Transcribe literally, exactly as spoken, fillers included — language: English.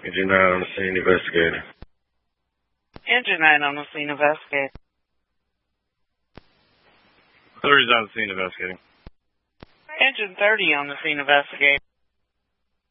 Engine nine on the scene investigating. Engine nine on the scene investigating. thirty's on the scene investigating. Engine thirty on the scene investigating.